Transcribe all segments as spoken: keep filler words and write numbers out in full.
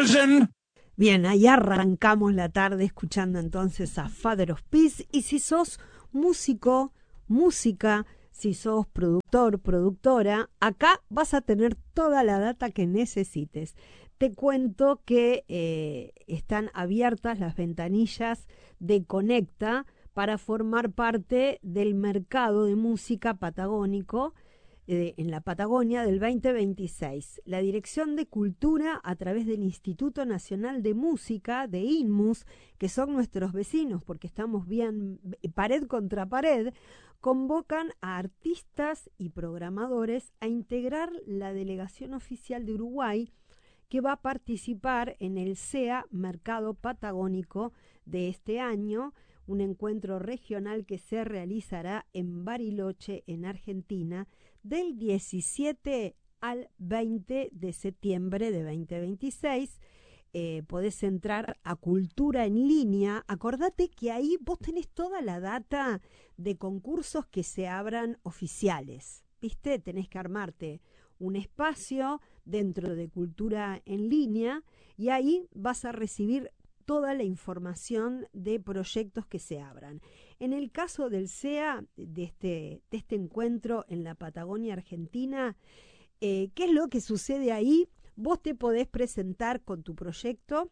person. Bien, ahí arrancamos la tarde escuchando entonces a Father of Peace. Y si sos músico, música, si sos productor, productora, acá vas a tener toda la data que necesites. Te cuento que eh, están abiertas las ventanillas de Conecta para formar parte del mercado de música patagónico eh, en la Patagonia del veinte veintiséis. La Dirección de Cultura, a través del Instituto Nacional de Música, de INMUS, que son nuestros vecinos porque estamos bien pared contra pared, convocan a artistas y programadores a integrar la delegación oficial de Uruguay que va a participar en el C E A Mercado Patagónico de este año, un encuentro regional que se realizará en Bariloche, en Argentina, del diecisiete al veinte de septiembre de veinte veintiséis. Eh, podés entrar a Cultura en Línea. Acordate que ahí vos tenés toda la data de concursos que se abran oficiales, ¿viste? Tenés que armarte un espacio dentro de Cultura en Línea y ahí vas a recibir toda la información de proyectos que se abran. En el caso del C E A, de este, de este encuentro en la Patagonia Argentina, eh, ¿qué es lo que sucede ahí? Vos te podés presentar con tu proyecto,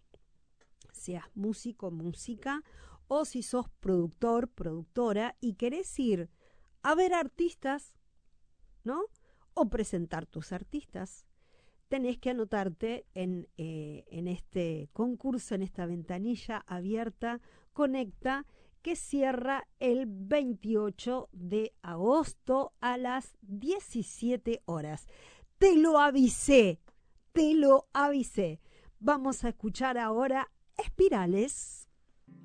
seas músico, música, o si sos productor, productora, y querés ir a ver artistas, ¿no? O presentar tus artistas. Tenés que anotarte en, eh, en este concurso, en esta ventanilla abierta, Conecta, que cierra el veintiocho de agosto a las diecisiete horas. Te lo avisé, te lo avisé. Vamos a escuchar ahora Espirales.